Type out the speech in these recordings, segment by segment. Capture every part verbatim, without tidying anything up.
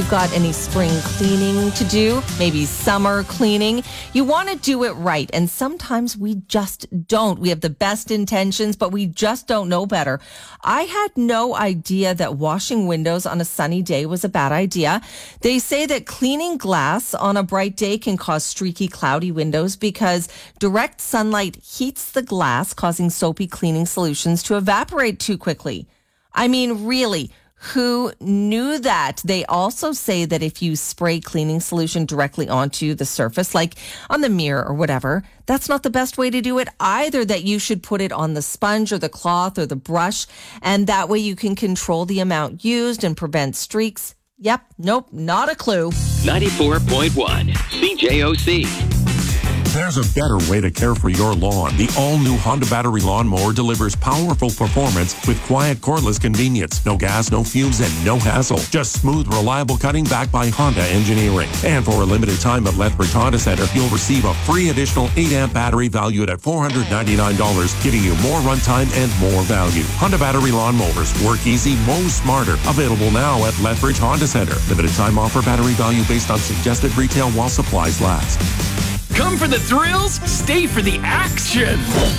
got any spring cleaning to do, maybe summer cleaning, you want to do it right. And sometimes we just don't. We have the best intentions, but we just don't know better. I had no idea that washing windows on a sunny day was a bad idea. They say that cleaning glass on a bright day can cause streaky, cloudy windows because direct sunlight heats the glass, causing soapy cleaning solutions to evaporate too quickly. I mean, really, who knew that? They also say that if you spray cleaning solution directly onto the surface, like on the mirror or whatever, that's not the best way to do it either, that you should put it on the sponge or the cloth or the brush, and that way you can control the amount used and prevent streaks. Yep, nope, not a clue. ninety-four point one C J O C. There's a better way to care for your lawn. The all-new Honda battery lawnmower delivers powerful performance with quiet, cordless convenience. No gas, no fumes, and no hassle. Just smooth, reliable cutting backed by Honda Engineering. And for a limited time at Lethbridge Honda Center, you'll receive a free additional eight amp battery valued at four hundred ninety-nine dollars, giving you more runtime and more value. Honda battery lawnmowers. Work easy, mow smarter. Available now at Lethbridge Honda Center. Limited time offer, battery value based on suggested retail while supplies last. Come for the thrills, stay for the action.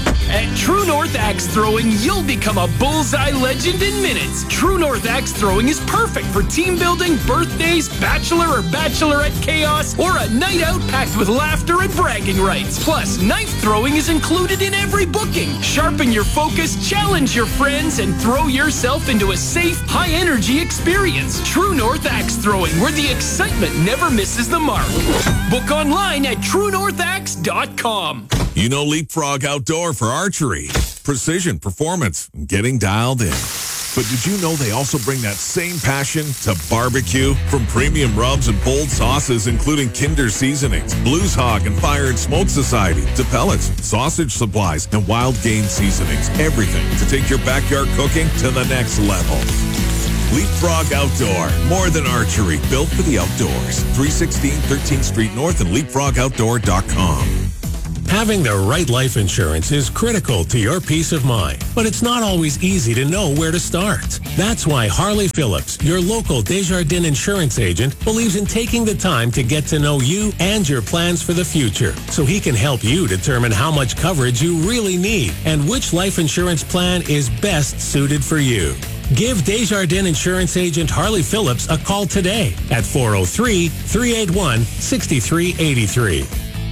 At True North Axe Throwing, you'll become a bullseye legend in minutes. True North Axe Throwing is perfect for team building, birthdays, bachelor or bachelorette chaos, or a night out packed with laughter and bragging rights. Plus, knife throwing is included in every booking. Sharpen your focus, challenge your friends, and throw yourself into a safe, high-energy experience. True North Axe Throwing, where the excitement never misses the mark. Book online at true north axe dot com. You know Leapfrog Outdoor for archery, precision, performance, and getting dialed in. But did you know they also bring that same passion to barbecue? From premium rubs and bold sauces, including Kinder Seasonings, Blues Hog and Fire and Smoke Society, to pellets, sausage supplies, and wild game seasonings. Everything to take your backyard cooking to the next level. Leapfrog Outdoor, more than archery, built for the outdoors. three sixteen thirteenth Street North and leapfrog outdoor dot com. Having the right life insurance is critical to your peace of mind, but it's not always easy to know where to start. That's why Harley Phillips, your local Desjardins insurance agent, believes in taking the time to get to know you and your plans for the future, so he can help you determine how much coverage you really need and which life insurance plan is best suited for you. Give Desjardins insurance agent Harley Phillips a call today at four oh three, three eight one, six three eight three.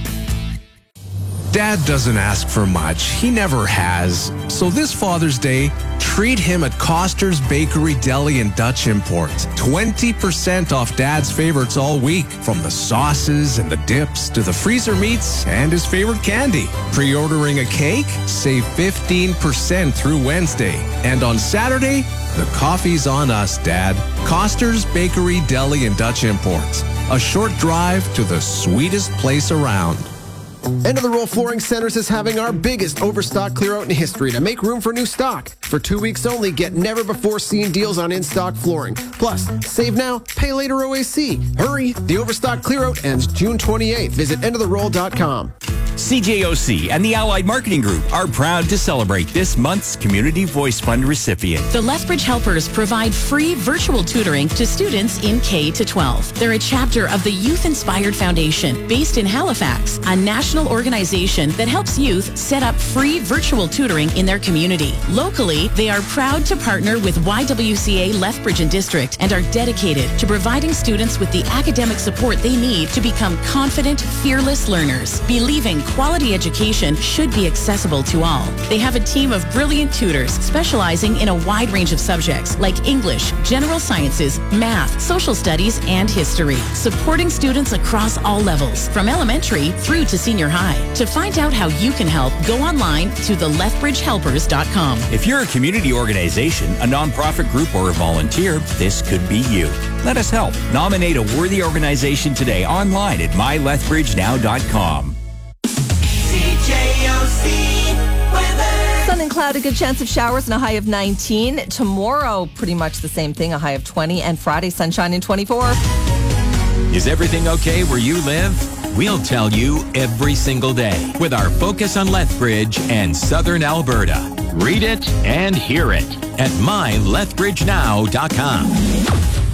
Dad doesn't ask for much. He never has. So this Father's Day, treat him at Coster's Bakery, Deli, and Dutch Imports. twenty percent off Dad's favorites all week, from the sauces and the dips to the freezer meats and his favorite candy. Pre-ordering a cake? Save fifteen percent through Wednesday. And on Saturday, the coffee's on us, Dad. Coster's Bakery, Deli, and Dutch Imports. A short drive to the sweetest place around. End of the Roll Flooring Centers is having our biggest overstock clear out in history to make room for new stock. For two weeks only, get never-before-seen deals on in-stock flooring. Plus, save now, pay later O A C. Hurry! The overstock clear out ends June twenty-eighth. Visit end of the roll dot com. C J O C and the Allied Marketing Group are proud to celebrate this month's Community Voice Fund recipient. The Lethbridge Helpers provide free virtual tutoring to students in K to twelve. They're a chapter of the Youth Inspired Foundation, based in Halifax, a national organization that helps youth set up free virtual tutoring in their community. Locally, they are proud to partner with Y W C A Lethbridge and District and are dedicated to providing students with the academic support they need to become confident, fearless learners, believing quality education should be accessible to all. They have a team of brilliant tutors specializing in a wide range of subjects like English, general sciences, math, social studies, and history, supporting students across all levels, from elementary through to senior high. To find out how you can help, go online to the lethbridge helpers dot com. If you're a community organization, a nonprofit group, or a volunteer, this could be you. Let us help. Nominate a worthy organization today online at my lethbridge now dot com. Sun and cloud, a good chance of showers and a high of nineteen. Tomorrow, pretty much the same thing, a high of twenty. And Friday, sunshine and twenty-four. Is everything okay where you live? We'll tell you every single day with our focus on Lethbridge and Southern Alberta. Read it and hear it at my lethbridge now dot com.